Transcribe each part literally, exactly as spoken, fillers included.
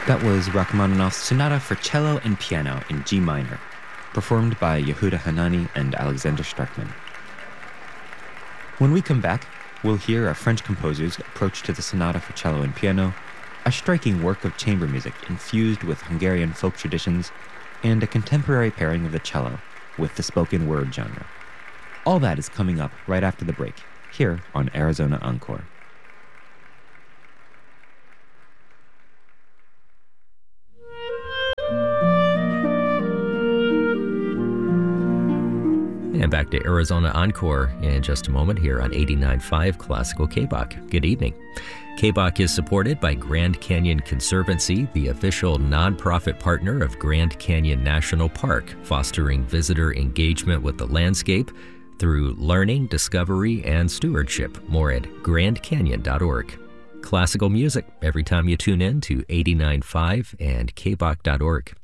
That was Rachmaninoff's Sonata for Cello and Piano in G minor, performed by Yehuda Hanani and Alexander Starkman. When we come back, we'll hear a French composer's approach to the Sonata for Cello and Piano, a striking work of chamber music infused with Hungarian folk traditions, and a contemporary pairing of the cello with the spoken word genre. All that is coming up right after the break, here on Arizona Encore. And back to Arizona Encore in just a moment here on eighty-nine point five Classical K B O C. Good evening. K B O C is supported by Grand Canyon Conservancy, the official nonprofit partner of Grand Canyon National Park, fostering visitor engagement with the landscape through learning, discovery, and stewardship. More at grand canyon dot org. Classical music every time you tune in to eighty-nine point five and k b o c dot org.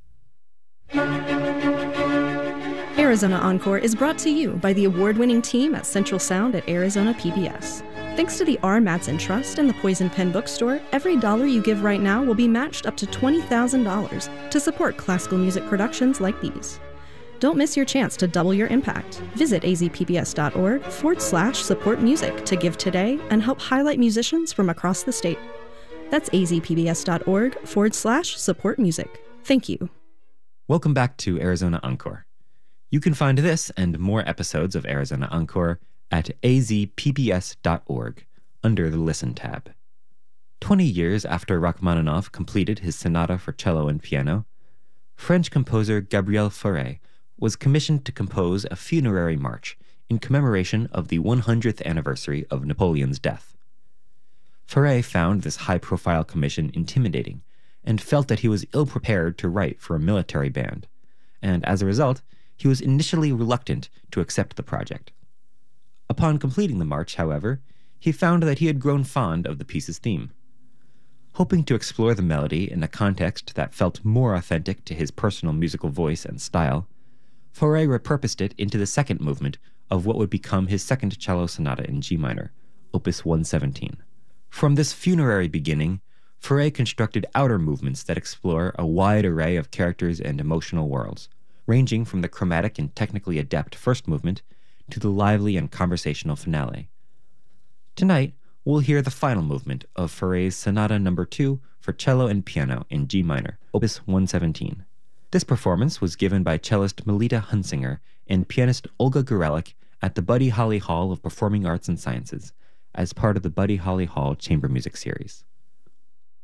Arizona Encore is brought to you by the award-winning team at Central Sound at Arizona P B S. Thanks to the R. Madsen Trust and the Poison Pen Bookstore, every dollar you give right now will be matched up to twenty thousand dollars to support classical music productions like these. Don't miss your chance to double your impact. Visit azpbs.org forward slash support music to give today and help highlight musicians from across the state. That's azpbs.org forward slash support music. Thank you. Welcome back to Arizona Encore. You can find this and more episodes of Arizona Encore at a z p b s dot org under the Listen tab. Twenty years after Rachmaninoff completed his Sonata for Cello and Piano, French composer Gabriel Fauré was commissioned to compose a funerary march in commemoration of the one hundredth anniversary of Napoleon's death. Fauré found this high-profile commission intimidating and felt that he was ill-prepared to write for a military band, and as a result, he was initially reluctant to accept the project. Upon completing the march, however, he found that he had grown fond of the piece's theme. Hoping to explore the melody in a context that felt more authentic to his personal musical voice and style, Fauré repurposed it into the second movement of what would become his second cello sonata in G minor, Opus one seventeen. From this funerary beginning, Fauré constructed outer movements that explore a wide array of characters and emotional worlds, ranging from the chromatic and technically adept first movement to the lively and conversational finale. Tonight, we'll hear the final movement of Fauré's Sonata number two for cello and piano in G minor, Opus one seventeen. This performance was given by cellist Melita Hunsinger and pianist Olga Gorelick at the Buddy Holly Hall of Performing Arts and Sciences as part of the Buddy Holly Hall Chamber Music Series.